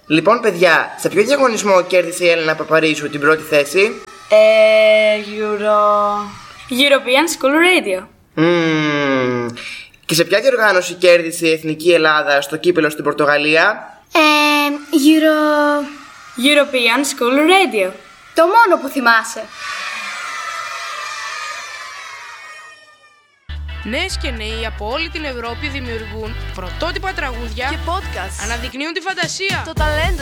Λοιπόν, παιδιά, σε ποιο διαγωνισμό κέρδισε η Έλενα Παπαρίσου την πρώτη θέση? European School Radio. Και σε ποια διοργάνωση κέρδισε η Εθνική Ελλάδα στο κύπελο στην Πορτογαλία? European School Radio. Το μόνο που θυμάσαι. Νέες και νέοι από όλη την Ευρώπη δημιουργούν πρωτότυπα τραγούδια και podcast. Αναδεικνύουν τη φαντασία, το ταλέντο